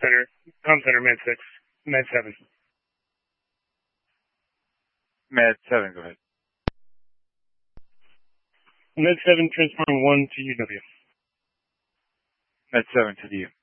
center, Med 6, Med 7. Med 7, go ahead. Med 7, transferring 1 to UW. Med 7 to the U.